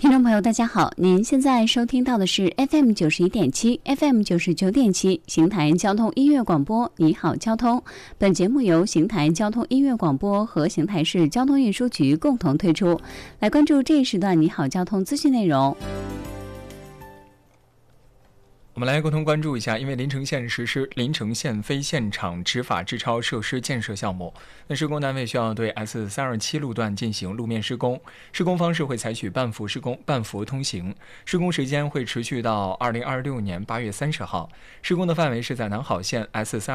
听众朋友大家好，您现在收听到的是 FM 91.7 FM 99.7邢台交通音乐广播，你好交通。本节目由邢台交通音乐广播和邢台市交通运输局共同推出。来关注这一时段你好交通资讯内容。 我们来共同关注一下，因为临城县实施临城县非现场执法治超设施建设项目，那施工单位需要对 S327 路段进行路面施工，施工方式会采取半幅施工、半幅通行，施工时间会持续到2026年8月30号，施工的范围是在南好县 S3